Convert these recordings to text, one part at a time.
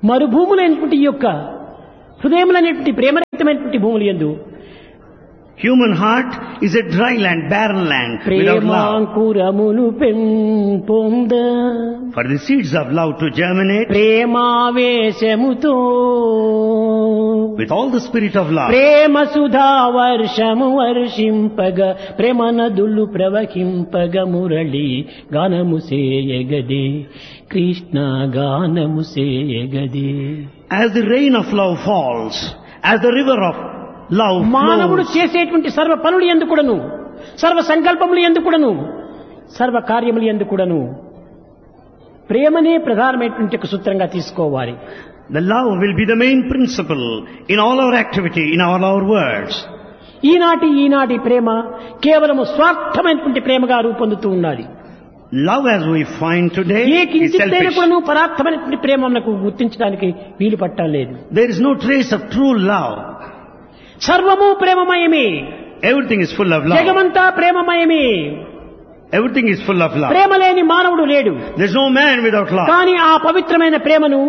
మరుభూములైనటువంటి ఈ యొక్క హృదయములైనటువంటి ప్రేమరహితమైనటువంటి భూములు యందు Human heart is a dry land, barren land, without love. ప్రేమాంకురములు పెంపొంద For the seeds of love to germinate, ప్రేమావేశముతో with all the spirit of love, ప్రేమ సుధా వర్షము వర్షింపగ ప్రేమ నదులు ప్రవహింపగ మురళి గానము సేయగదే కృష్ణ గానము సేయగదే. as the rain of love falls, as the river of love మానవుడు flows, చేసేటువంటి సర్వ పనులు ఎందుకుడను, సర్వ సంకల్పములు ఎందుకుడను, సర్వ కార్యములు ఎందుకుడను ప్రేమనే ప్రధానమైనటువంటి ఒక సూత్రంగా తీసుకోవాలి. the love will be the main principle in all our activity, in all our words. ఈనాటి ప్రేమ కేవలము స్వార్థమైనటువంటి ప్రేమగా రూపొందుతూ ఉన్నది. Love as we find today A is కించితైనా selfish. కూడాను పరార్థమైనటువంటి ప్రేమ మనకు గుర్తించడానికి వీలు పట్టలేదు. There is no trace of true love. సర్వము ప్రేమమయమే, Everything is full of love. జగమంతా ప్రేమమయమే. Everything is full of love. ప్రేమ లేని మానవుడు లేడు. There is no man without love. కానీ ఆ పవిత్రమైన ప్రేమను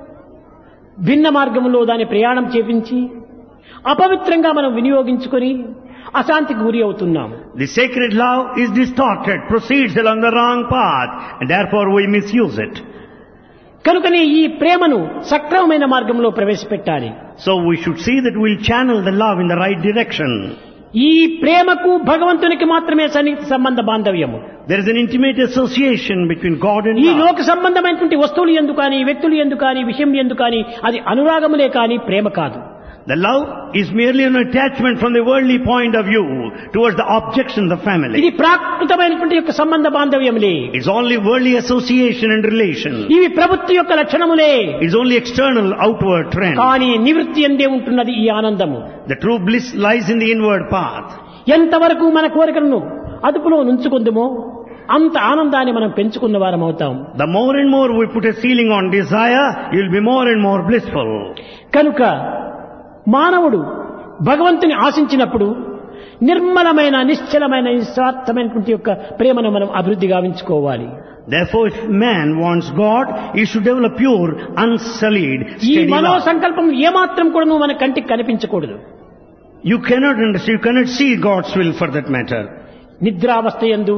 భిన్న మార్గంలో దాని ప్రయాణం చేపించి అపవిత్రంగా మనం వినియోగించుకొని అశాంతికి గురి అవుతున్నాము. The sacred love is distorted, proceeds along the wrong path, and therefore we misuse it. కనుకనే ఈ ప్రేమను సక్రమమైన మార్గంలో ప్రవేశపెట్టాలి. So we should see that we'll channel the love in the right direction. ఈ ప్రేమకు భగవంతునికి మాత్రమే సన్నిహిత సంబంధ బాంధవ్యము. There is an intimate association between God and ఈ love. లోక సంబంధమైనటువంటి వస్తువులు ఎందు కానీ, వ్యక్తులు ఎందు కానీ, విషయం ఎందు కానీ అది అనురాగములే కానీ ప్రేమ కాదు. The love is merely an attachment from the worldly point of view towards the objects in the ఇది family. ప్రాకృతమైనటువంటి యొక్క సంబంధ బాంధవ్యములే. It's only worldly association and relation. ఇవి ప్రవృత్తి యొక్క లక్షణములే. It's only external, outward trend. కానీ నివృత్తి ఎందే ఉంటున్నది ఈ ఆనందము. The true bliss lies in the inward path. ఎంతవరకు మన కోరికలను అదుపులో నుంచుకుందుమో అంత ఆనందాన్ని మనం పెంచుకున్న వారం అవుతాం. The more and more we put a ceiling on desire, you'll be more and more blissful. కనుక మానవుడు భగవంతుని ఆశించినప్పుడు నిర్మలమైన నిశ్చలమైన నిస్వార్థమైనటువంటి యొక్క ప్రేమను మనం అభివృద్ధి గావించుకోవాలి. Therefore, if man wants God, he should develop pure, unsullied, ఈ steady మనో love. సంకల్పం ఏమాత్రం కూడా మన కంటికి కనిపించకూడదు. You cannot understand, you cannot see God's will for that matter. నిద్రావస్థ యందు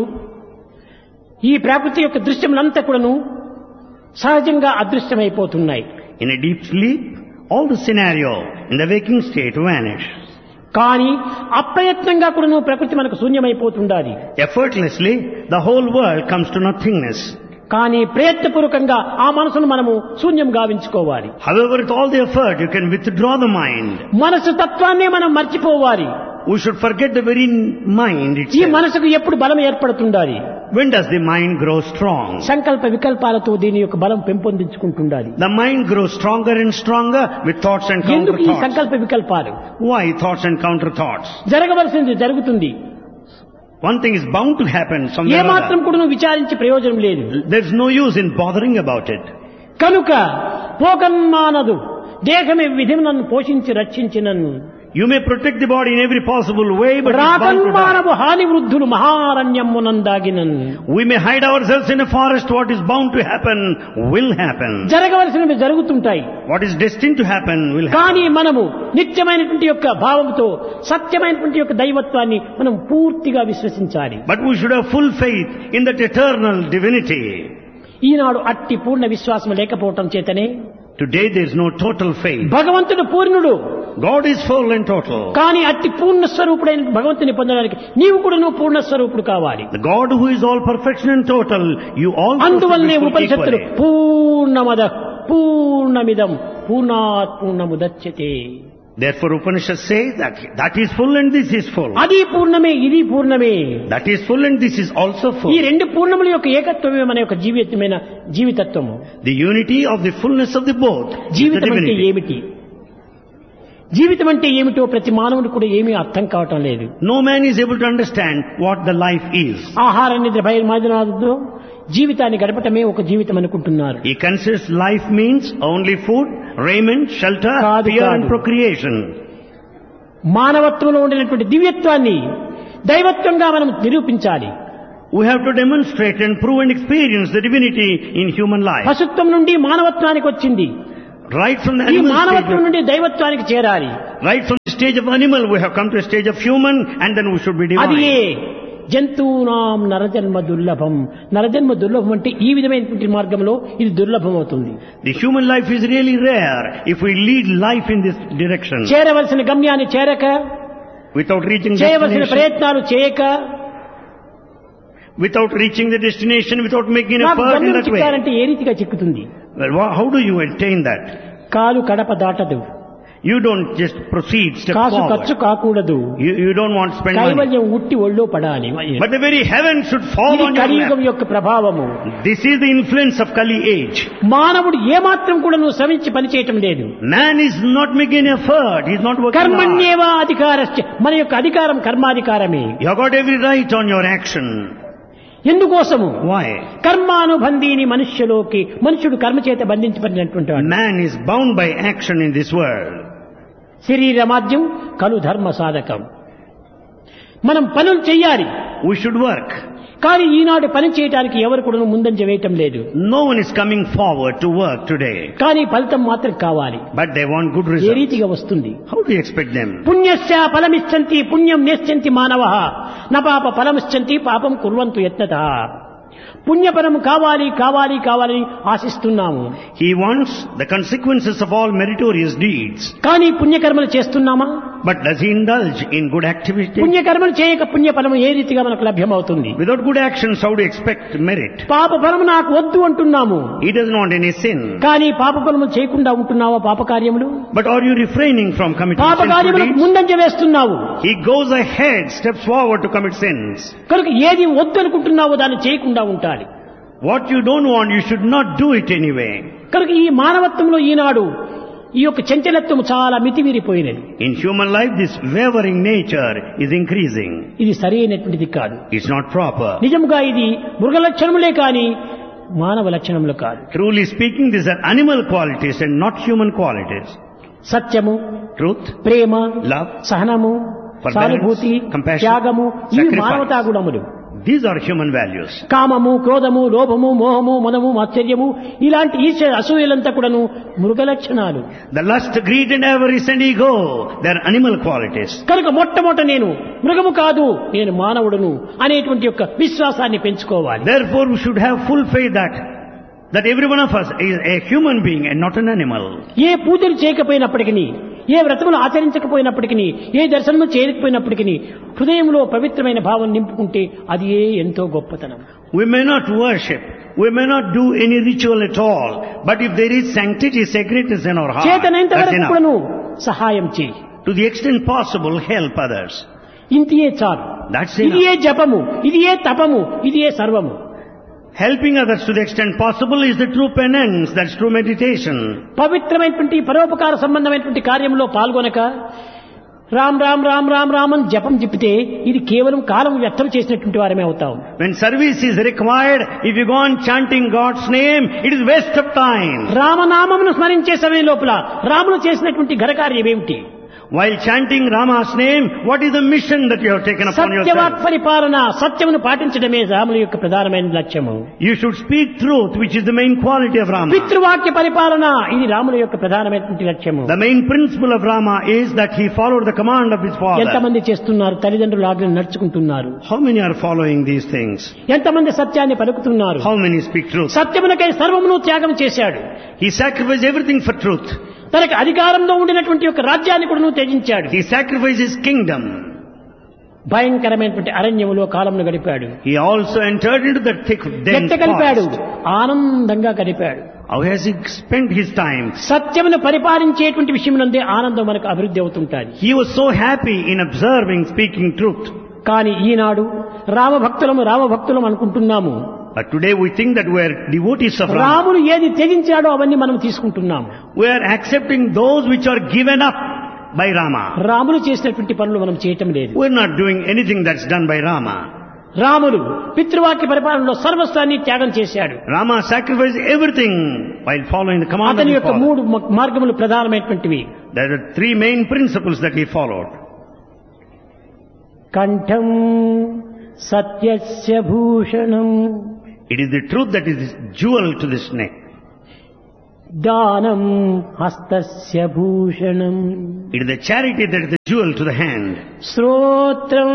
ఈ ప్రకృతి యొక్క దృశ్యములంతా కూడాను సహజంగా అదృశ్యమైపోతున్నాయి. In a deep sleep, all the scenario in the waking state vanish. కానీ అప్రయత్నంగా కూడాను ప్రకృతి మనకు శూన్యమైపోతుండాలి. Effortlessly, the whole world comes to nothingness. కానీ ప్రయత్నపూర్వకంగా ఆ మనసును మనము శూన్యం గావించుకోవాలి. However, with all the effort, you can withdraw the mind. మనసు తత్వాన్నే మనం మర్చిపోవాలి. We should forget the very mind ఈ itself. మనసుకు ఎప్పుడు బలం ఏర్పడుతుండాలి. When does the mind grow strong? సంకల్ప వికల్పాలతో దీని యొక్క బలం పెంపొందించుకుంటుండాలి. The mind grows stronger and stronger with thoughts and ఎందుకు ఈ counter-thoughts. సంకల్ప వికల్పాలు? Why thoughts and counter-thoughts? జరగవలసింది జరుగుతుంది. One thing is bound to happen somewhere or ఏమాత్రం other. కూడా విచారించి ప్రయోజనం లేదు. There's no use in bothering about it. కనుక పోకన్మానదు దేహమే విధిని నన్ను పోషించి రక్షించినన్ను You may protect the body in every possible way, but it's bound to die. రాకన్మానవు హాని వృద్ధులు మహారణ్యమునందాగినన్ We may hide ourselves in a forest. What is bound to happen will happen. జరగవలసినవి జరుగుతుంటాయి. What is destined to happen will happen. కానీ మనము నిత్యమైనటువంటి యొక్క భావంతో సత్యమైనటువంటి యొక్క దైవత్వాన్ని మనం పూర్తిగా విశ్వసించాలి. But we should have full faith in that eternal divinity. ఈనాడు అట్టి పూర్ణ విశ్వాసం లేకపోవటం చేతనే Today there is no total faith. భగవంతుడు పూర్ణుడు. God is full and total. కానీ అట్టి పూర్ణ స్వరూపుడైన భగవంతుని పొందడానికి నీవు కూడా పూర్ణ స్వరూపుడు కావాలి. The God who is all perfection and total, you all అందువల్లనే should be full ఉపనిషత్తులు equally. పూర్ణమద పూర్ణమిదం పూర్ణాత్ పూర్ణముదచ్యతే. Therefore Upanishads say that that is full and this is full. అది పూర్ణమే ఇది పూర్ణమే. That is full and this is also ఈ full. రెండు పూర్ణముల యొక్క ఏకత్వమే మన యొక్క జీవితత్వము. The unity of the fullness of the both is the జీవితం అంటే divinity. ఏమిటి? జీవితం అంటే ఏమిటో ప్రతి మానవుడు కూడా ఏమీ అర్థం కావటం లేదు. No man is able to understand what the life is. ఆహార నిద్ర భయమాదనాదుతో జీవితాన్ని గడపటమే ఒక జీవితం అనుకుంటున్నారు. He considers life means only food, raiment, shelter, కాదు, fear and కాదు. procreation. మానవత్వంలో ఉండినటువంటి దివ్యత్వాన్ని దైవత్వంగా మనం నిరూపించాలి. We have to demonstrate and prove and experience the divinity in human life. పశుత్వం నుండి మానవత్వానికి వచ్చింది. Right from the ఈ animal మానవత్వం stage, నుండి దైవత్వానికి చేరాలి. right from the stage of animal, we have come to a stage of human, and then we should be అది ఏ divine. జంతువునాం నరజన్మ దుర్లభం. నరజన్మ దుర్లభం అంటే ఈ విధమైనటువంటి మార్గంలో ఇది దుర్లభం అవుతుంది. The human life is really rare if we lead life in this direction. చేరవలసిన గమ్యాన్ని చేరక, Without reaching చేయవలసిన destination, ప్రయత్నాలు చేయక, without reaching the destination, without making an నాకు effort in గమ్యం that way. చిక్కాలంటే ఏ రీతిగా చిక్కుతుంది? Well, how do you attain that? కాలు Kadapa దాటదు, You don't just proceed, step Kasu forward. ఖర్చు కాకూడదు, You don't want to spend money. కైవల్యం ఉట్టి ఒళ్ళో పడాలి. But the very heaven should fall ఇది on your కలియుగం lap. యొక్క ప్రభావము. This is the influence of Kali age. మానవుడు ఏమాత్రం కూడా నువ్వు శ్రమించి పనిచేయటం లేదు. Man is not making effort. He is not working hard. కర్మణ్యేవా అధికారశ్చ, మన యొక్క అధికారం కర్మాధికారమే. You have got every right on your action. ఎందుకోసము? Why? కర్మానుబంధీని మనుష్యలోకి, మనుషుడు కర్మ చేత బంధించబడినటువంటి వాడు. Man is bound by action in this world. శరీరమాద్యం కలు ధర్మ సాధకం. మనం పనులు చెయ్యాలి, We should work. కానీ ఈనాడు పని చేయడానికి ఎవరు కూడా ముందంజ వేయటం లేదు. No one is coming forward to work today. కానీ ఫలితం మాత్రం కావాలి. But they want good A results. రీతిగా వస్తుంది? How do you expect them? పుణ్యస్య ఫలమిచ్చంతి పుణ్యం నేశ్చంతి మానవః న పాప ఫలమిచ్చంతి పాపం కుర్వంతు యత్నతః. పుణ్యఫలము కావాలి కావాలి కావాలని ఆశిస్తున్నాము, He wants the consequences of all meritorious deeds. కానీ పుణ్యకర్మలు చేస్తున్నామా? But does he indulge in good activity? పుణ్యకర్మలు చేయక పుణ్యఫలము ఏ రీతిగా మనకు లభ్యమవుతుంది? Without good actions, how do you expect merit? పాప ఫలము నాకు వద్దు అంటున్నాము, He doesn't want any sin. కానీ పాప ఫలము చేయకుండా ఉంటున్నావా? పాప కార్యములు, But are you refraining from committing పాప sinful కార్యములకు deeds? ముందంజ వేస్తున్నావు. He goes ahead, steps forward to commit sins. కనుక ఏది వద్దు అనుకుంటున్నావో దాన్ని చేయకుండా ఉండాలి. What you don't want, you should not do it anyway. కనుక ఈ మానవత్వంలో ఈనాడు ఈ యొక్క చంచలత్వం చాలా మితిమీరిపోయినది. In human life, this wavering nature is increasing. ఇది సరైనటువంటిది కాదు. It's not proper. నిజముగా ఇది మృగ లక్షణములే కానీ మానవ లక్షణములు కాదు. Truly speaking, these are animal qualities and not human qualities. సత్యము, Truth, ప్రేమ, love, సహనము, forbearance, సానుభూతి, compassion, త్యాగము, ఇవి sacrifice. మానవతా గుణములు. These are human values. కామము, క్రోధము, లోభము, మోహము, మదము, మాత్సర్యము ఇలాంటి ఈర్ష్య అసూయలంతా కూడాను మృగ లక్షణాలు. The lust, greed and avarice and ego, they are animal qualities. కనుక మొట్టమొదట నేను మృగము కాదు, నేను మానవుడును అనేటువంటి యొక్క విశ్వాసాన్ని పెంచుకోవాలి. Therefore, we should have full faith that every one of us is a human being and not an animal. ఏ పూజలు చేయకపోయినప్పటికీ, ఏ వ్రతములు ఆచరించకపోయినప్పటికీ, ఏ దర్శనము చేయకపోయినప్పటికీ హృదయంలో పవిత్రమైన భావం నింపుకుంటే అది ఎంతో గొప్పతనం. We may not worship, we may not do any ritual at all, but if there is sanctity, sacredness in our heart, చేతనైనంత that's వరకు enough. కూడాను సహాయం చేయి. To the extent possible, help others. ఇంతియే చాలు. That's ఇది enough. ఏ జపము, ఇది ఏ తపము, ఇది ఏ సర్వము. Helping others to the extent possible is the true penance, that's true meditation. పవిత్రమైనటువంటి పరోపకార సంబంధమైనటువంటి కార్యంలో పాల్గొనక రామ్ రామ్ రామ్ రామ్ రామ్ అని జపం చెప్పితే ఇది కేవలం కాలం వ్యర్థం చేసినటువంటి వారమే అవుతాం. When service is required, if you go on chanting God's name, it is waste of time. రామనామమును స్మరించే సమయం లోపల రాములు చేసినటువంటి ఘనకార్యం ఏమిటి? While chanting Rama's name, what is the mission that you have taken upon సత్యవాక్ yourself? పరిపాలన, సత్యమును పాటించడమే రాముల యొక్క ప్రధానమైన లక్ష్యము. You should speak truth, which is the main quality of Rama. పితృవాక్య పరిపాలన, ఇది రాముల యొక్క ప్రధానమైనటువంటి లక్ష్యము. The main principle of Rama is that he followed the command of his father. ఎంతమంది చేస్తున్నారు? తల్లిదండ్రుల ఆజ్ఞను నడుచుకుంటున్నారు. How many are following these things? ఎంతమంది సత్యాన్ని పలుకుతున్నారు? How many speak truth? సత్యమునకై సర్వమును త్యాగం చేశాడు. He sacrificed everything for truth. తనకు అధికారంలో ఉండినటువంటి యొక్క రాజ్యాన్ని కూడా త్యజించాడు. He sacrificed his kingdom. భయంకరమైనటువంటి అరణ్యములో కాలంను గడిపాడు. He also entered into the thick dense ఎంత గడిపాడు? forest. ఆనందంగా గడిపాడు. How has he spent his time? సత్యమును పరిపాలించేటువంటి విషయమునందే ఆనందం మనకు అభివృద్ధి అవుతుంటాది. He was so happy in observing, speaking truth. కానీ ఈనాడు రామభక్తులం అనుకుంటున్నాము. But today we think that we are devotees of Rama. రాముడు ఏది త్యజించాడో అవన్నీ మనం తీసుకుంటున్నాము. We are accepting those which are given up by Rama. రాముడు చేసినటువంటి పనులు మనం చేయటం లేదు. We are not doing anything that's done by Rama. రాముడు పితృవాక్య పరిపాలనలో సర్వస్వాన్ని త్యాగం చేశాడు. Rama sacrificed everything while following the command of అతని his యొక్క father. 3 మార్గములు ప్రధానమైనటువంటివి. There are 3 main principles that he followed. కంఠం సత్యస్య Bhushanam, It is the truth that is jewel to this neck. దానం హస్తస్య Bhushanam. It is the charity that is the jewel to the hand. శ్రోత్రం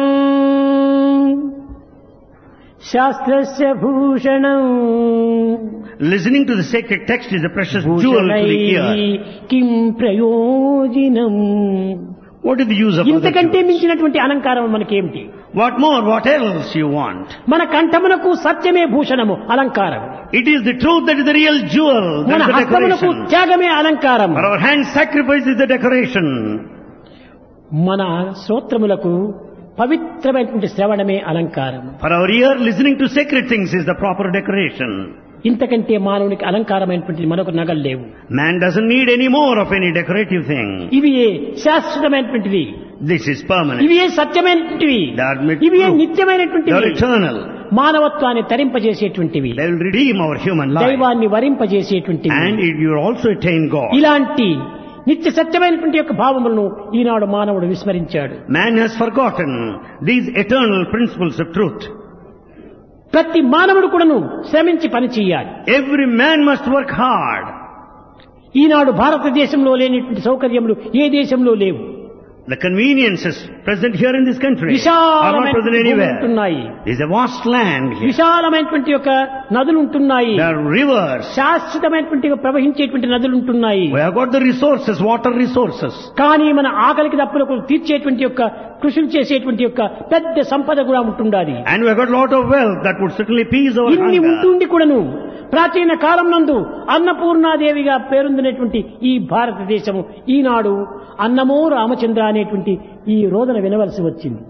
శాస్త్రస్య Bhushanam. Listening to the sacred text is a precious jewel to the ear. కిం ప్రయోజనం. What is the use of other ఇంతకంటే jewels? మించినటువంటి అలంకారం మనకేమిటి? What more? What else you want? మన కంఠమునకు సత్యమే భూషణము, అలంకారం. It is the truth that is the real jewel. That మన is the హస్తమునకు decoration. త్యాగమే అలంకారం. For our hand sacrifice is the decoration. మన శ్రోత్రములకు పవిత్రమైనటువంటి శ్రవణమే అలంకారం. For our ear, listening to sacred things is the proper decoration. ఇంతకంటే మానవునికి అలంకారమైనటువంటి మరొక నగలు లేవు. Man doesn't need any more of any decorative thing. ఇవి శాశ్వతమైనటువంటివి, This is permanent. ఇవి సత్యమైనటువంటివి, They are made ఇవి true. They నిత్యమైనటువంటివి, are eternal. మానవత్వాన్ని తరింపజేసేటువంటివి, They will redeem our human life. దైవాన్ని వరింపజేసేటువంటివి. And you will also attain God. ఇలాంటి నిత్య సత్యమైనటువంటి యొక్క భావములను ఈనాడు మానవుడు విస్మరించాడు. Man has forgotten these eternal principles of truth. ప్రతి మానవుడు కూడాను శ్రమించి పని చేయాలి. Every man must work hard. ఈనాడు భారతదేశంలో లేనటువంటి సౌకర్యములు ఏ దేశంలో లేవు. The conveniences present here in this country are not present anywhere. ఉంటున్నాయి. There is a vast land here. విశాలమైనటువంటి యొక్క నదులు ఉంటున్నాయి. There are rivers. శాశ్వతమైనటువంటి ప్రవహించేటువంటి నదులు ఉంటున్నాయి. We have got the resources, water resources. కానీ మన ఆకలికి దప్పులకు తీర్చేటువంటి యొక్క కృషులు చేసేటువంటి యొక్క పెద్ద సంపద కూడా ఉంటుండాలి. And we have got a lot of wealth that would certainly appease our ఇన్ని hunger. ఉంటుండి కూడాను ప్రాచీన కాలం నందు అన్నపూర్ణాదేవిగా పేరొందినటువంటి ఈ భారతదేశము ఈనాడు అన్నమో రామచంద్ర అనేటువంటి ఈ రోదన వినవలసి వచ్చింది.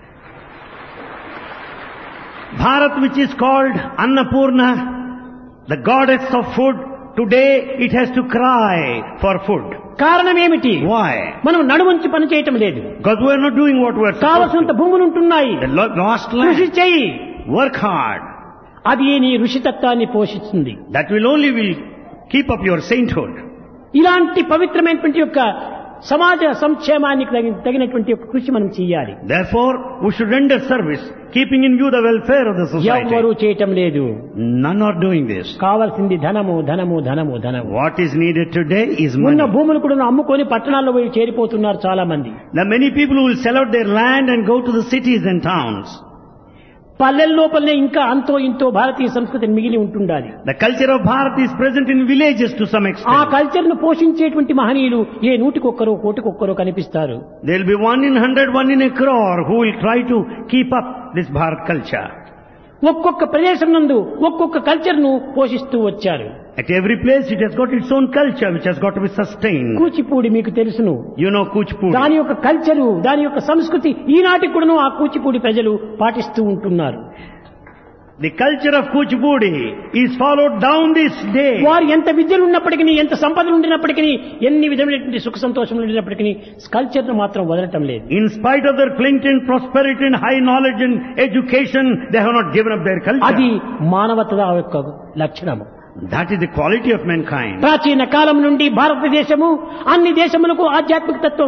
Bharat, which is called Annapurna, the goddess of food, today it has to cry for food. కారణం ఏమిటి? Why? మనం నడువంచి పని చేయటం లేదు. Because we are not doing what we are supposed కావలసినంత to. భూములు ఉంటున్నాయి. The lost కృషి land. చెయ్యి. Work hard. అది నీ ఋషితత్వాన్ని పోషిస్తుంది. That will keep up your sainthood. ఇలాంటి పవిత్రమైనటువంటి యొక్క సమాజ సంక్షేమానికి తగినటువంటి యొక్క కృషి మనం చేయాలి. Therefore, we should render service, keeping in view the welfare of the society. ఎవరు చేయటం లేదు. None are doing this. కావాల్సింది ధనము ధనము ధనము ధనము. What is needed today is ఉన్న money. భూములు కూడా అమ్ముకొని పట్టణాల్లో పోయి చేరిపోతున్నారు చాలా మంది. There are many people who will sell out their land and go to the cities and towns. పల్లెల లోపలనే ఇంకా అంతో ఇంతో భారతీయ సంస్కృతి మిగిలి ఉంటుండాలి. The culture of Bharat is present in villages to some ఆ extent. కల్చర్ ను పోషించేటువంటి మహనీయులు ఏ నూటికొక్కరో కోటికొక్కరో కనిపిస్తారు. There will be 1 in 100, 1 in a crore who will try to keep up this Bharat culture. ఒక్కొక్క ప్రదేశం నందు ఒక్కొక్క కల్చర్ ను పోషిస్తూ వచ్చారు. At every place it has got its own culture which has got to be sustained. Kuchipudi మీకు తెలుసును. You know Kuchipudi. దాని యొక్క కల్చరు, దాని యొక్క సంస్కృతి ఈనాటికి కూడాను ఆ కూచిపూడి ప్రజలు పాటిస్తూ ఉంటున్నారు. The culture of Kuchipudi is followed down this day. వారు ఎంత విద్యలు ఉన్నప్పటికీ, ఎంత సంపదలు ఉండినప్పటికీ, ఎన్ని విధమైనటువంటి సుఖ సంతోషములు ఉండినప్పటికీ కల్చర్ ను మాత్రం వదలటం లేదు. In spite of their plenty and prosperity and high knowledge and education, they have not given up their culture. అది మానవత యొక్క లక్షణము. That is the quality of mankind. ప్రాచీన కాలం నుండి భారతదేశము అన్ని దేశములకు ఆధ్యాత్మిక తత్వం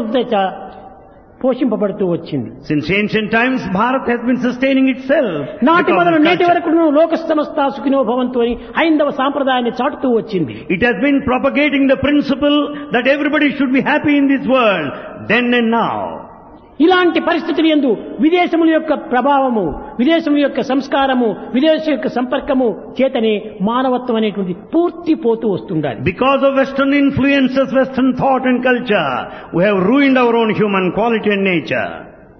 పోషింపబడుతూ వచ్చింది. Since ancient times, Bharat has been sustaining itself. నాటి because మొదలు of నేటి culture. వరకు లోక సమస్త సుఖినో భవంతు అని హైందవ సాంప్రదాయాన్ని చాటుతూ వచ్చింది. It has been propagating the principle that everybody should be happy in this world, then and now. ఇలాంటి పరిస్థితులు యందు విదేశముల యొక్క ప్రభావము, విదేశముల యొక్క సంస్కారము, విదేశం యొక్క సంపర్కము చేతనే మానవత్వం అనేటువంటి పూర్తి పోతూ వస్తుండాలి. Because of Western influences, Western thought and culture, we have ruined our own human quality and nature.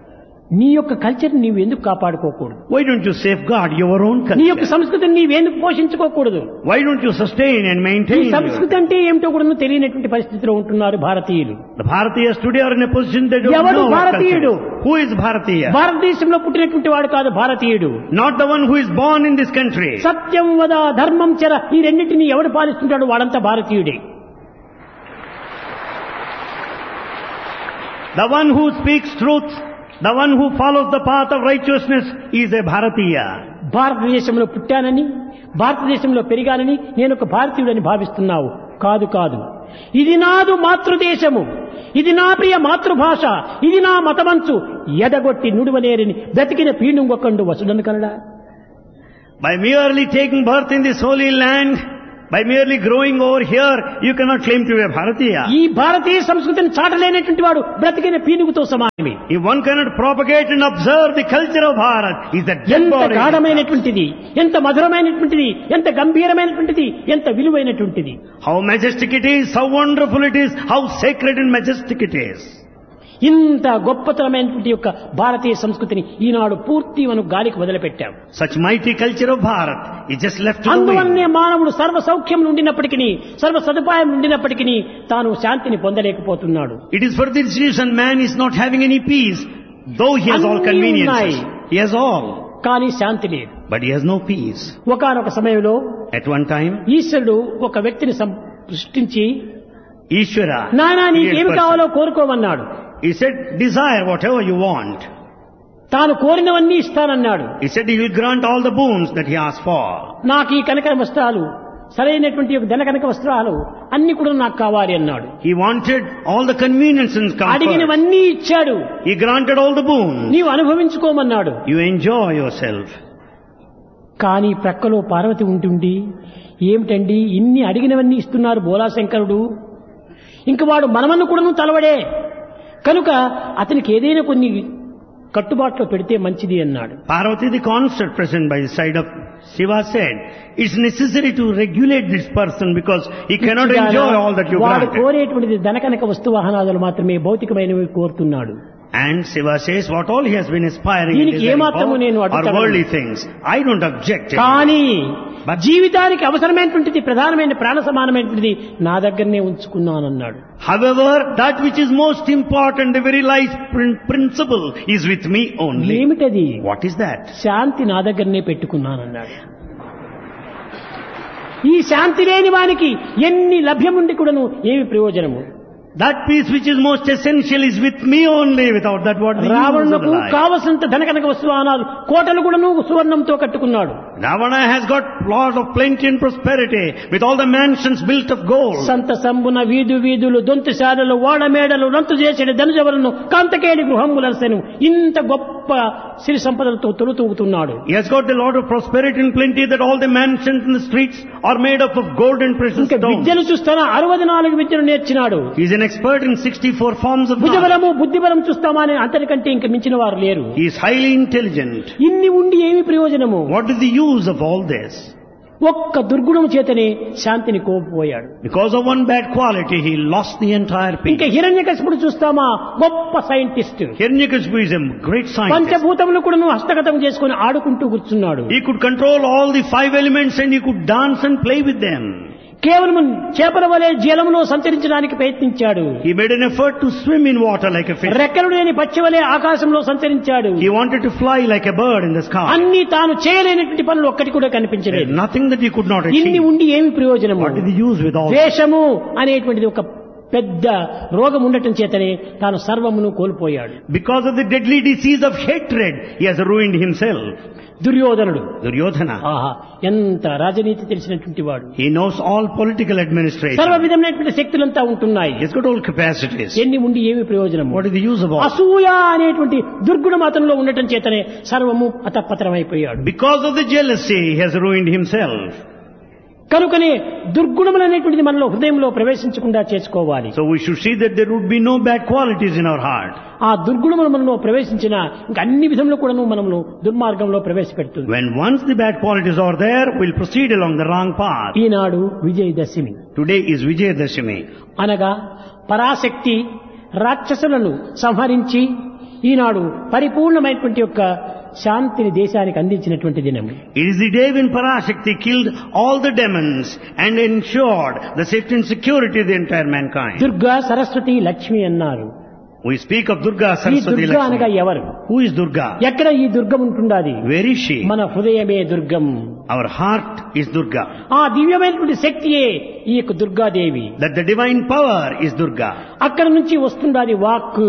నీ యొక్క కల్చర్ నీవు ఎందుకు కాపాడుకోకూడదు? Why don't you safeguard your own నీ యొక్క culture? సంస్కృతిని నీవెందుకు పోషించుకోకూడదు? Why don't you sustain and ఈ maintain సంస్కృతి your... అంటే ఏమిటో కూడా తెలియనటువంటి పరిస్థితిలో ఉంటున్నారు భారతీయులు. The Bharatiyas today are in a position they don't ఎవడు know what భారతీయుడు? culture is. Who is Bharatiya? భారతదేశంలో పుట్టినటువంటి వాడు కాదు భారతీయుడు. Not the one who is born in this country. సత్యం వద ధర్మం చర ఈ రెండింటిని ఎవడు పాలిస్తుంటాడు వాడంతా భారతీయుడే. The one who speaks truth, the one who follows the path of righteousness is a Bharatiya. భారతదేశంలో పుట్టానని, భారతదేశంలో పెరిగానని నేను ఒక భారతీయుడని భావిస్తున్నావు. కాదు కాదు, ఇది నాదు మాతృదేశము, ఇది నా ప్రియ మాతృభాష, ఇది నా మతమంచు ఎదగొట్టి నుడువనేరని బ్రతికిన పీనుంగొకండు వసుడను Kannada. By merely taking birth in this holy land, By merely growing over here, you cannot claim to be a Bharatiya. ఈ భారతీయ సంస్కృతిని చాటలేనటువంటి వాడు బ్రతికిన పీనుగుతో సమానమే. If one cannot propagate and observe the culture of Bharat, is that dead ఎంత body. గాఢమైనటువంటిది, ఎంత మధురమైనటువంటిది, ఎంత గంభీరమైనటువంటిది, ఎంత విలువైనటువంటిది. How majestic it is, how wonderful it is, how sacred and majestic it is. ఇంత గొప్పతనమైనటువంటి యొక్క భారతీయ సంస్కృతిని ఈనాడు పూర్తి మనం గాలికి వదిలిపెట్టాం. Such mighty culture of Bharat is just left to the అందువల్లనే wind. మానవుడు సర్వ సౌఖ్యం ఉండినప్పటికీ, సర్వ సదుపాయం ఉండినప్పటికీ తాను శాంతిని పొందలేకపోతున్నాడు. It is for this reason man is not having any peace, though he has all అన్నీ conveniences. ఉన్నాయి. He has all, కానీ శాంతి లేదు. but he has no peace. ఒకానొక సమయంలో At one time, ఈశ్వరుడు ఒక వ్యక్తిని సృష్టించి, Ishvara, నానా created నీకేమి person. కావాలో కోరుకోమన్నాడు. He said, desire whatever you want. తాను కోరినవన్నీ ఇస్తానన్నాడు. He said he will grant all the boons that he asked for. నాకు ఈ కనక వస్త్రాలు, సరైనటువంటి ధన కనక వస్త్రాలు అన్ని కూడా నాకు కావాలి అన్నాడు. He wanted all the convenience and comfort. అడిగినవన్నీ ఇచ్చాడు. He granted all the boons. నీవు అనుభవించుకోమన్నాడు. You enjoy yourself. కానీ ప్రక్కలో పార్వతి ఉంటుండి, ఏమిటండి ఇన్ని అడిగినవన్నీ ఇస్తున్నారు బోలాశంకరుడు, ఇంక వాడు మనమన్ను కూడాను తలవడే, కనుక అతనికి ఏదైనా కొన్ని కట్టుబాట్లో పెడితే మంచిది అన్నాడు. Parvati, the constant present by the side of Shiva, said, it's necessary to regulate this person because he cannot enjoy all that you వాడు granted. కోరేటువంటిది ధనకనక వస్తు వాహనాదులు మాత్రమే, భౌతికమైనవి కోరుతున్నాడు. And Shiva says what all he has been aspiring in దీనికి his life ఏమాత్రము నేను are అడ్డుపడను. worldly things. I don't object. కానీ But- జీవితానికి అవసరమైనటువంటిది, ప్రధానమైన ప్రాణ సమానమైనటువంటిది నా దగ్గరనే ఉంచుకున్నానన్నాడు. However, that which is most important, the very life principle is with me only. ఏమిటది? What is that? శాంతి నా దగ్గరనే పెట్టుకున్నానన్నాడు. ఈ శాంతి లేని వానికి ఎన్ని లభ్యముండి కూడాను ఏమి ప్రయోజనము? That peace which is most essential is with me only. Without that, what the use of the రావణులకు life? కావలసినంత ధనకనక వస్తువానాలు కోటలు కూడాను సువర్ణంతో కట్టుకున్నాడు. Ravana has got lot of plenty and prosperity with all the mansions built of gold. సంత సంబున వీధులు దొంతుశాలలు వాడమేడలు నంతు చేసిన ధనుజవలను కాంతకేలి గృహములసెను, ఇంత గొప్ప సిరి సంపదలతో తొలుతూగుతున్నాడు. He has got a lot of prosperity and plenty that all the mansions in the streets are made up of gold and precious ఇంకా stones. విద్యను చూస్తానా 64 విద్యను నేర్చినాడు. He is an expert in 64 forms of knowledge. భుజబలము బుద్ధిబలం చూస్తామా అని అంతటికంటే ఇంక మించిన వారు లేరు. He is highly intelligent. ఇన్ని ఉండి ఏమి ప్రయోజనము? What is the use of all this? ఒక్క దుర్గుణము చేతనే శాంతిని కోల్పోయాడు. Because of one bad quality, he lost the entire ఇంకా peace. హిరణ్యకశిపుడు చూస్తామా, గొప్ప scientist, Hiranyakashipu is a great scientist. పంచభూతములు కూడా హస్తగతం చేసుకుని ఆడుకుంటూ కూర్చున్నాడు. He could control all the 5 elements and he could dance and play with them. కేవలం చేపల వలె జలంలో సంచరించడానికి ప్రయత్నించాడు. He made an effort to swim in water like a fish. రెక్కలు లేని పక్షి వలె ఆకాశంలో సంచరించాడు. He wanted to fly like a bird in the sky. అన్ని తాను చేయలేనటువంటి పనులు ఒక్కటి కూడా There is కనిపించలేదు. nothing that he could not ఇన్ని achieve. ఉండి ఏమి ప్రయోజనము? What is the use with all this? ద్వేషము అనేటువంటిది ఒక పెద్ద రోగం ఉండటం చేతనే తాను సర్వమును కోల్పోయాడు. Because of the deadly disease of hatred, he has ruined himself. దుర్యోధనుడు, Duryodhana. ఆహా ఎంత రాజనీతి తెలిసినటువంటి వాడు, He knows all political administration. సర్వ విధమైనటువంటి శక్తులంతా ఉంటున్నాయి. He's got all capacities. ఎన్ని ఉండి ఏమి ప్రయోజనము? What is the use of all? అసూయ అనేటువంటి దుర్గుణం అతనిలో ఉండటం చేతనే సర్వము అతపతరమైపోయాడు. Because of the jealousy, he has ruined himself. కనుకనే దుర్గుణములు అనేటువంటిది మనలో హృదయంలో ప్రవేశించకుండా చేసుకోవాలి. So we should see that there would be no bad qualities in our heart. ఆ దుర్గుణములు మనలో ప్రవేశించిన ఇంకా అన్ని విధంలో కూడాను మనము దుర్మార్గంలో ప్రవేశపెడుతుంది. When once the bad qualities are there, we'll proceed along the wrong path. Eenadu Vijayadashami Today is Vijayadashami. అనగా పరాశక్తి రాక్షసులను సంహరించి ఈనాడు పరిపూర్ణమైనటువంటి యొక్క శాంతిని దేశానికి అందించినటువంటి దినం. It is the day when Parashakti killed all the demons and ensured the safety and security of the entire mankind. Durga Saraswati Lakshmi అన్నారు. We speak of Durga, ఈ Saraswati, దుర్గా అనగా Lakshmi. ఎవరు? Who is Durga? ఎక్కడ ఈ దుర్గం ఉంటుండాది? Where is she? మన హృదయమే దుర్గం. Our heart is Durga. ఆ దివ్యమైనటువంటి శక్తియే ఈ యొక్క Durgadevi. That the divine power is Durga. అక్కడ నుంచి వస్తుండాది walk.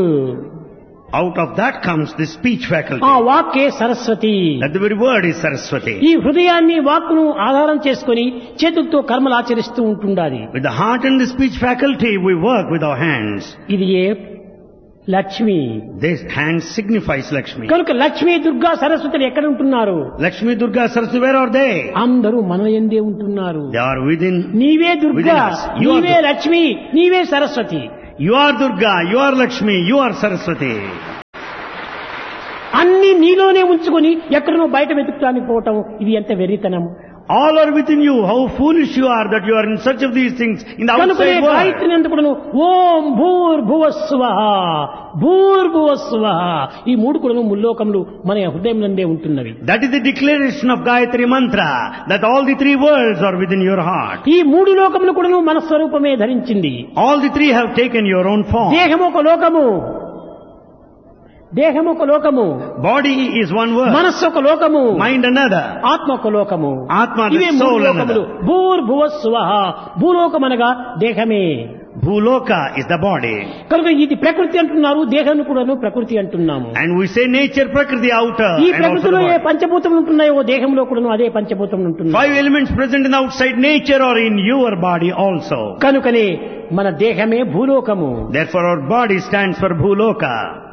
Out of that comes the speech faculty. ఆ వాక్కే Saraswati. That the very word is Saraswati. ఈ హృదయాన్ని వాక్కును ఆధారం చేసుకొని చేతులతో కర్మలు ఆచరిస్తూ ఉంటుండాలి. With the heart and the speech faculty, we work with our hands. ఇది ఏ Lakshmi. This hand signifies Lakshmi. కనుక లక్ష్మి, దుర్గా, సరస్వతులు ఎక్కడ ఉంటున్నారు? Lakshmi, Durga, Saraswati, where are they? అందరూ మన యందే ఉంటున్నారు. They are within. నీవే Durga, within us. You are నీవే లక్ష్మి, నీవే Saraswati. You are Durga, you are Lakshmi, you are Saraswati. అన్ని నీలోనే ఉంచుకొని ఎక్కడనో బయట వెతుకుతానికి పోవటం, ఇది ఎంత వెర్రితనం. All are within you. How foolish you are that you are in search of these things in the కనుకనే outside world. గాయత్రిని ఎందుకును ఓం భూర్భువస్సువః భూర్భువస్సువః ఈ మూడు కూడా ముల్లోకములు మన హృదయం నందే ఉంటున్నవి. That is the declaration of Gayatri Mantra, that all the three worlds are within your heart. ఈ మూడు లోకములు కూడా మన స్వరూపమే ధరించింది. All the three have taken your own form. దేహము ఒక లోకము, దేహము ఒక లోకము, Body is one world. మనస్సు ఒక లోకము, Mind another. ఆత్మ ఒక లోకము. Atma, the ఇవే మూడు soul లోకములు. another. భూర్భువస్సువః భూలోకం అనగా దేహమే. Bhuloka is the body. కనుక ఇది ప్రకృతి అంటున్నారు, దేహాన్ని కూడాను ప్రకృతి అంటున్నాము. And we say nature, Prakriti, outer. ఈ And also the ప్రకృతిలో ఏ body. పంచభూతములు ఉంటున్నాయో దేహంలో కూడాను అదే పంచభూతములు ఉంటున్నాయి. 5 elements present in the outside nature are in your body also. కనుకనే మన దేహమే భూలోకము, Therefore our body stands for Bhuloka.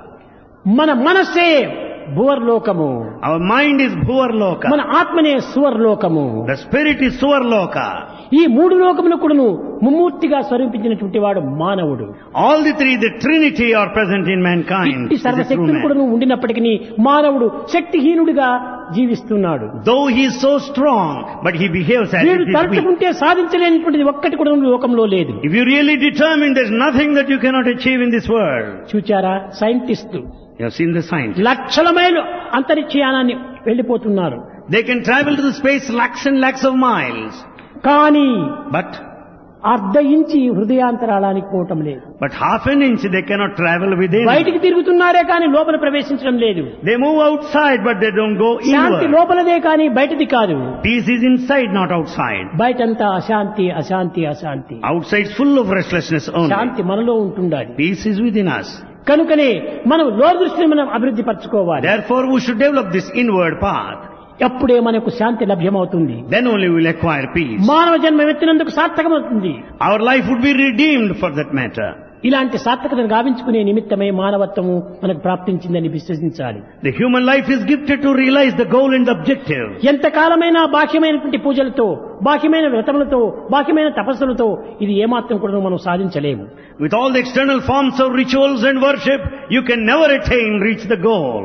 మన మనస్సే భువర్లోకము, Our mind is Bhuvarloka. మన ఆత్మనే సువర్లోకము. The spirit is Suvarloka. ఈ మూడు లోకములు కూడాను ముమ్మూర్తిగా స్వరూపించినటువంటి వాడు మానవుడు. All the three, the Trinity, are present in mankind. ఇట్టి This is true సర్వశక్తులు man. కూడాను ఉండినప్పటికీ మానవుడు శక్తిహీనుడిగా జీవిస్తున్నాడు. Though he is so strong, but he behaves as వీడు if he is weak. తలుచుకుంటే సాధించలేనిటువంటిది ఒక్కటి కూడా లోకంలో లేదు. If you really determine, there is nothing that you cannot achieve in this world. చూచారా, scientist You have seen the science. లక్షల మైలు అంతరిక్షయానాన్ని వెళ్లిపోతున్నారు. They can travel to the space lakhs and lakhs of miles. కానీ But అర్ధ ఇంచి హృదయాంతరాళానికి పోవటం లేదు. half an inch they cannot travel within. బయటికి తిరుగుతున్నారే కానీ లోపల ప్రవేశించడం లేదు. They move outside, but they don't go Shanti inward. లోపలదే కానీ బయటిది కాదు. Peace is inside, not outside. బయటంతా అశాంతి అశాంతి అశాంతి. Outside is full of restlessness only. శాంతి మనలో ఉంటుండాలి. Peace is within us. కనుకనే మనం లోదృష్టిని మనం అభివృద్ధి పరచుకోవాలి. Therefore we should develop this inward path. అప్పుడే మనకు శాంతి లభ్యమవుతుంది. Then only we will acquire peace. మానవ జన్మ ఎత్తినందుకు సార్థకమవుతుంది. Our life would be redeemed for that matter. ఇలాంటి సార్థకతను గావించుకునే నిమిత్తమే మానవత్వము మనకు ప్రాప్తించిందని విశ్వసించాలి. The human life is gifted to realize the goal and the objective. ఎంతకాలమైనా బాహ్యమైనటువంటి పూజలతో, బాహ్యమైన వ్రతములతో, బాహ్యమైన తపస్సులతో ఇది ఏమాత్రం కూడా మనం సాధించలేము. With all the external forms of rituals and worship, you can never reach the goal.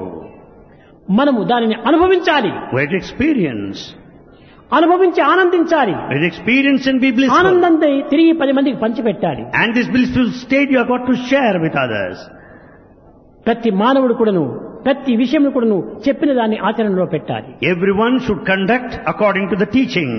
మనము దానిని అనుభవించాలి, We have to experience. అనుభవించి ఆనందించాలి. We have to experience and be blissful. ఆనందంతో తిరిగి 10 మందికి పంచిపెట్టాలి. And this blissful state you have got to share with others. ప్రతి మానవుడు కూడాను ప్రతి విషయం కూడాను చెప్పిన దాన్ని ఆచరణలో పెట్టాలి. Everyone should conduct according to the teaching.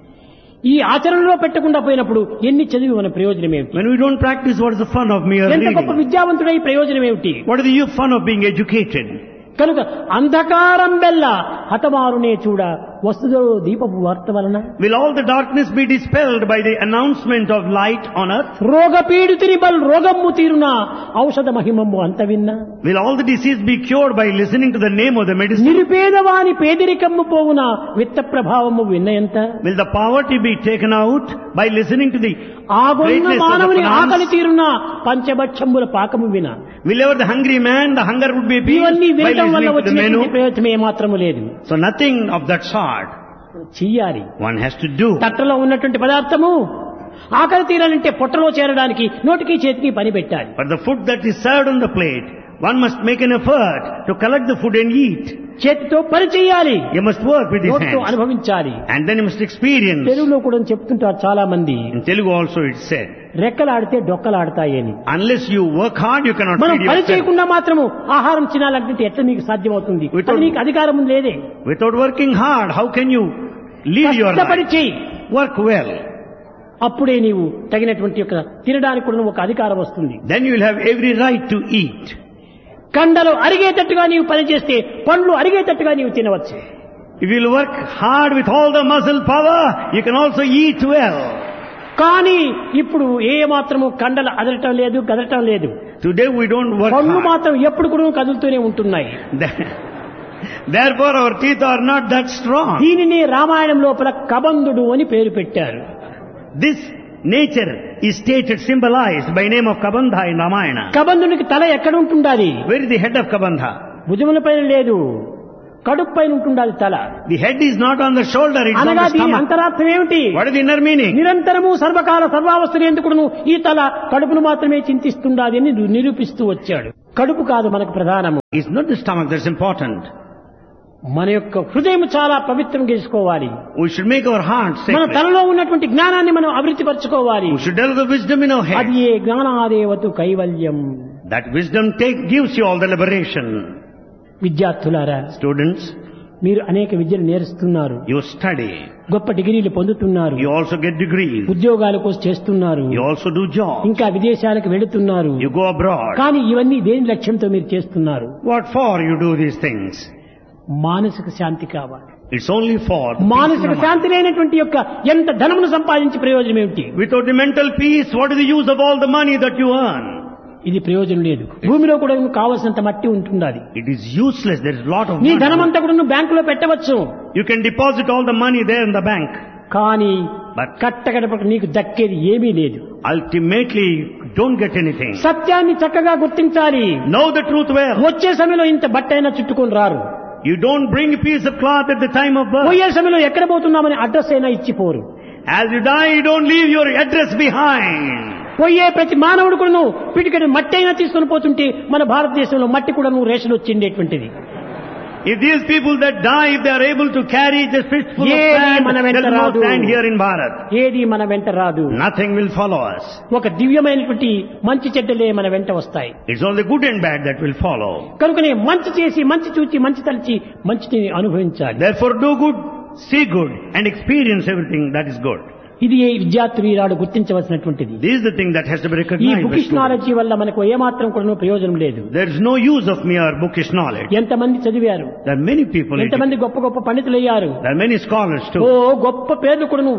ఈ ఆచరణలో పెట్టకుండా పోయినప్పుడు ఎన్ని చదివి మన ప్రయోజనం ఏమిటి? When we don't practice, what is the fun of mere ఎంత గొప్ప reading? విద్యావంతుడై ప్రయోజనం ఏమిటి? What is the fun of being educated? కనుక అంధకారం బెల్ల హతమారునే చూడ వస్తుదో దీపపు వార్త వలన Will all the darkness be dispelled by the announcement of light on earth? రోగపీడితుని బల్ రోగమ్ము తీరున ఔషధ మహిమమ్ము అంత విన్నా Will all the disease be cured by listening to the name of the medicine? నిరుపేదవాని పేదరికమ్ము పోవున విత్త ప్రభావము విన్నయంత Will the poverty be taken out by listening to the ఆగొన్న greatness of మానవుని the ఆకలి finance? తీరున పంచభక్షముల పాకము విన Will ever the hungry man, the hunger would be ఇవన్నీ appeased by వినటం వల్ల listening to the వచ్చినటువంటి menu? ప్రయోజనం ఏమాత్రము లేదు. So nothing of that sort చెయ్యాలి. one has to do. తట్టలో ఉన్నటువంటి పదార్థము ఆకలి తీరాలంటే పొట్టలో చేరడానికి నోటికి చేతికి పని పెట్టాలి. But the food that is served on the plate, one must make an effort to collect the food and eat. చేతితో పని చేయాలి, You must work with his నోటితో hands. అనుభవించాలి. And then you must experience. తెలుగులో కూడా చెప్తుంటారు చాలా మంది, In Telugu also it said, రెక్కలాడితే డొక్కలాడతాయని. unless you work hard, you cannot మనం feed పని yourself. చేయకుండా మాత్రము ఆహారం తినాలంటే ఎట్లా మీకు సాధ్యమవుతుంది? అది నీకు అధికారం లేదే. Without working hard, how can you live your కష్టపడి life? చెయ్యి, Work well. అప్పుడే నీవు తగినటువంటి యొక్క తినడానికి కూడా ఒక అధికారం వస్తుంది. Then you will have every right to eat. కండలు అరిగేటట్టుగా నీవు పని చేస్తే పండ్లు అరిగేటట్టుగా నీవు తినవచ్చు. If you will work hard with all the muscle power, you can also eat well. కానీ ఇప్పుడు ఏ మాత్రము కండలు అదరటం లేదు, కదలటం లేదు. Today we don't work పండ్లు hard. మాత్రం ఎప్పుడు కూడా కదులుతూనే ఉంటున్నాయి. Therefore our teeth are not that strong. దీనిని రామాయణం లోపల కబంధుడు అని పేరు పెట్టారు. This nature is stated, symbolized by name of Kabandha in Ramayana. కబంధునికి తల ఎక్కడ ఉంటుండాలి? Where is the head of Kabandha? భుజముల పైన లేదు, కడుపు పైన ఉంటుండాలి తల. The head is not on the shoulder, it's on అనగా the దీని stomach. అంతరార్థం ఏమిటి? What is the inner meaning? నిరంతరము సర్వకాల సర్వావస్థలు ఎందుకును ఈ తల కడుపును మాత్రమే చింతిస్తుండాలి అని నిరూపిస్తూ వచ్చాడు. కడుపు కాదు మనకు ప్రధానము. It's not the stomach that's important. మన యొక్క హృదయం చాలా పవిత్రం చేసుకోవాలి. We should make our hearts మన sacred. తలలో ఉన్నటువంటి జ్ఞానాన్ని మనం అభివృద్ధి పరచుకోవాలి. We should develop the wisdom in our అది head. ఏ జ్ఞానాదేవతు కైవల్యం. That wisdom gives you all the liberation. విద్యార్థులారా, Students, మీరు అనేక విద్యలు నేర్చుతున్నారు, you study. గొప్ప డిగ్రీలు పొందుతున్నారు, You also get degrees. ఉద్యోగాల కోసం చేస్తున్నారు, You also do jobs. ఇంకా విదేశాలకు వెళుతున్నారు. You go abroad. కానీ ఇవన్నీ దేని లక్ష్యంతో మీరు చేస్తున్నారు? What for you do these things? మానసిక శాంతి కావాలి. It's only for the peace మానసిక of the mind. శాంతి లేనటువంటి యొక్క ఎంత ధనమును సంపాదించి ప్రయోజనం ఏమిటి? Without the mental peace, what is the use of all the money that you earn? ఇది ప్రయోజనం లేదు. భూమిలో కూడా కావలసినంత మట్టి ఉంటుండాలి. It is useless. There is a lot of నీ money. ధనమంతా కూడా నువ్వు బ్యాంకులో పెట్టవచ్చు, You can deposit all the money there in the bank. కానీ But కట్టగడపక నీకు దక్కేది ఏమీ లేదు. ultimately, don't get anything. సత్యాన్ని చక్కగా గుర్తించాలి. Know the truth well. వచ్చే సమయంలో ఇంత బట్టైనా చుట్టుకొని రారు. You don't bring a piece of cloth at the time of birth. పోయే సమయంలో ఎక్కడ పోతున్నామని అడ్రస్ అయినా ఇచ్చిపోరు. As you die, you don't leave your address behind. పోయే ప్రతి మానవుడు కూడా పిటికడి మట్టి అయినా తీసుకొని పోతుంటే మన భారతదేశంలో మట్టి కూడా ration వచ్చిండేటువంటిది. If these people that die, if they are able to carry just fistful of ఏది sand, మన వెంట there will రాదు. not stand here in Bharat. ఏది మన వెంట రాదు. Nothing will follow us. ఒక దివ్యమైనటువంటి మంచి చెడ్డలే మన వెంట వస్తాయి. It's only good and bad that will follow. కనుకనే మంచి చేసి మంచి చూచి మంచి తలచి మంచిని అనుభవించాలి. Therefore, do good, see good, and experience everything that is good. ఇది ఏ విద్యార్థులు ఈనాడు గుర్తించవలసినటువంటిది. This is the thing that has to be ఈ recognized by bookish students. Knowledge వల్ల మనకు ఏమాత్రం కూడా ప్రయోజనం లేదు. There is no use of mere bookish knowledge. ఎంతమంది చదివారు, There are many people, ఎంతమంది గొప్ప గొప్ప పండితులు అయ్యారు, there are many scholars oh too. గొప్ప పేర్లు కూడా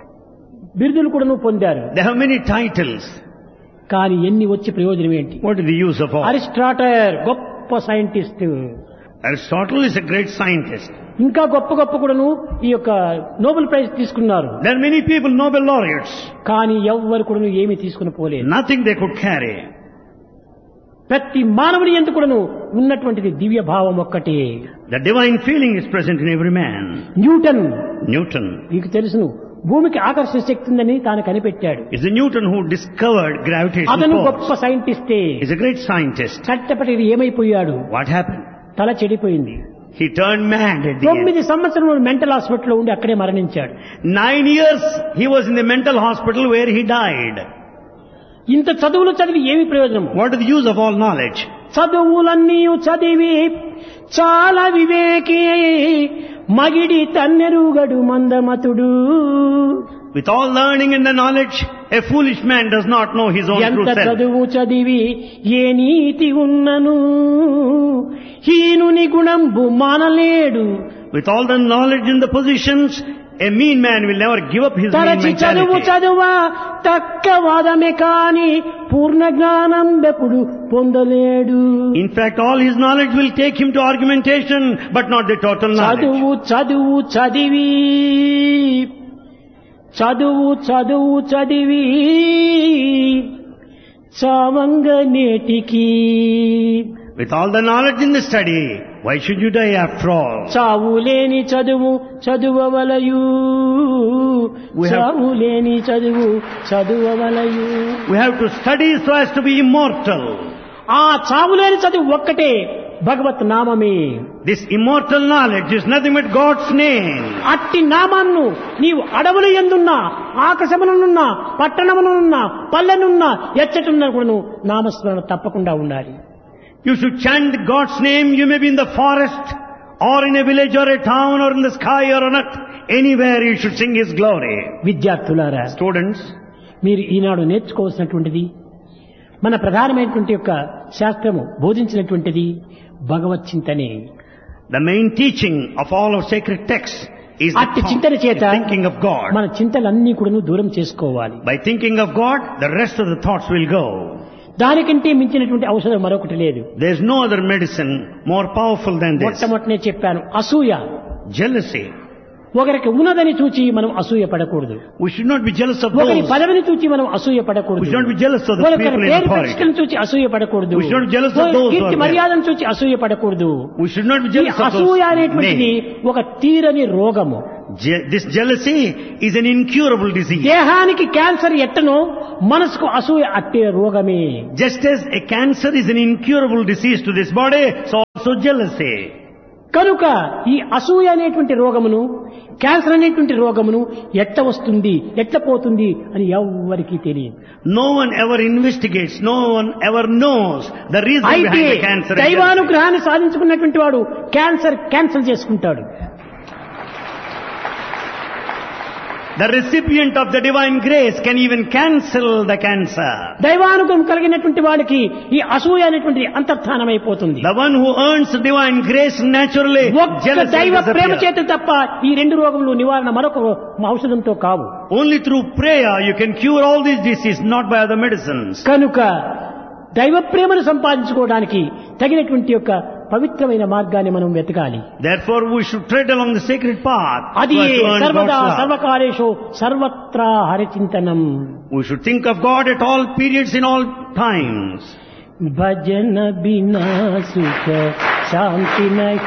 బిరుదులు కూడా పొందారు. They have many titles. కానీ ఎన్ని వచ్చి ప్రయోజనం ఏంటి? What is the use of all? Aristotle గొప్ప scientist, Aristotle is a great scientist. ఇంకా గొప్ప గొప్ప కూడాను ఈ యొక్క నోబెల్ ప్రైజ్ తీసుకున్నారు. There are many people, Nobel laureates. కానీ ఎవ్వరు కూడా ఏమీ తీసుకుని పోలేదు. Nothing they could carry. ప్రతి మానవుడి యందు కూడాను ఉన్నటువంటిది దివ్య భావం ఒక్కటే. The divine feeling is present in every man. Newton, Newton. మీకు తెలుసును, భూమికి ఆకర్షణ శక్తి ఉందని తాను కనిపెట్టాడు. It's the Newton who discovered అతను gravitational గొప్ప force. సైంటిస్టే. He's a great scientist. కట్టపటి ఏమైపోయాడు? What happened? తల చెడిపోయింది. He turned mad at the end. 9 సంవత్సరాలు మెంటల్ హాస్పిటల్లో ఉండి అక్కడే మరణించాడు. 9 years he was in the mental hospital where he died. ఇంత చదువులు చదివి ఏమి ప్రయోజనం? What is the use of all knowledge? చదువులన్నీ చదివి చాలా వివేకి మగిడి తన్నెరుగడు మందమతుడు. With all learning and the knowledge, a foolish man does not know his own true ఎంత self. చదువు చదివి ఏ నీతి ఉన్నను హీనుని గుణంబు మానలేడు. With all the knowledge and the positions, a mean man will never give up his mean తరచి చదువు mentality. చదువా తక్క వాదమే కాని పూర్ణ జ్ఞానం బెప్పుడు పొందలేడు. In fact, all his knowledge will take him to argumentation, but not the total knowledge. చదువు చదువు చదివి చదువు చదువు చదివి చావంగ నేటికి. With all the knowledge in the study, why should you die after all? చావు లేని చదువు చదువవలయు, చావు లేని చదువు చదువవలయు. We have to study so as to be immortal. ఆ చావు లేని చదువు ఒక్కటే భగవత్ నామమే. This immortal knowledge is nothing but God's name. అట్టి నామాన్ని నీవు అడవుల యందున్నా, ఆకాశములనున్నా, పట్టణములనున్నా, పల్లెనున్నా, ఎచ్చటున్నా కూడా నామస్మరణ తప్పకుండా ఉండాలి. You should chant God's name. You may be in the forest or in a village or a town or in the sky or on earth. Anywhere you should sing His glory. విద్యార్థులారా, Students, మీరు ఈనాడు నేర్చుకోవాల్సినటువంటిది, మన ప్రధానమైనటువంటి యొక్క శాస్త్రము బోధించినటువంటిది భగవత్ చింతనే. the main teaching of all our sacred texts is the అట్టి చింతన చేత the thinking of God. మన చింతలన్నీ కూడా దూరం చేసుకోవాలి. By thinking of God, the rest of the thoughts will go. దానికంటే మించినటువంటి ఔషధం మరొకటి లేదు. There is no other medicine more powerful than this. మొట్టమొదటనే చెప్పాను, అసూయ. Jealousy. ఒకరికి ఉన్నదని చూచి మనం అసూయ పడకూడదు. We should not be jealous of ఒకరి those. పదవిని చూచి మనం అసూయ పడకూడదు. We should not be jealous of the ఒకరి people in పేరు authority. ప్రతిష్టను చూచి అసూయ పడకూడదు. We should not be jealous of those who Keerthi are there. మర్యాదను చూచి అసూయ పడకూడదు. We should not be ఈ jealous of అసూయ those అనేటువంటిది names. ఒక తీరని రోగము. This jealousy is an incurable disease. దేహానికి క్యాన్సర్ ఎట్టనో మనసుకు అసూయ అట్టే రోగమే. Just as a cancer is an incurable disease to this body, so also jealousy. కనుక ఈ అసూయ అనేటువంటి రోగమును, క్యాన్సర్ అనేటువంటి రోగమును ఎట్ట వస్తుంది, ఎట్ట పోతుంది అని ఎవ్వరికీ తెలియదు. No one ever investigates, no one ever knows the reason అయితే behind the cancer. and jealousy. దైవానుగ్రహాన్ని సాధించుకున్నటువంటి వాడు క్యాన్సర్ చేసుకుంటాడు. The recipient of the divine grace can even cancel the cancer. దైవానుగ్రహం కలిగినటువంటి వాడికి ఈ అసూయ అనేటువంటి అంతర్ధానమైపోతుంది. The one who earns divine grace naturally, ఒక్క jealousy దైవ ప్రేమ disappears. చేత తప్ప ఈ రెండు రోగములు నివారణ మరొక ఔషధంతో కావు. Only through prayer you can cure all these diseases, not by other medicines. కనుక దైవ ప్రేమను సంపాదించుకోవడానికి తగినటువంటి యొక్క పవిత్రమైన మార్గాన్ని మనం వెతకాలి. Therefore we should tread along the sacred path. అది so as to earn సర్వదా God's love. సర్వకాలేషు సర్వత్రా హరిచింతనం. We should think of God at all periods, in all times. భజన బినా సుఖ శాంతి నహి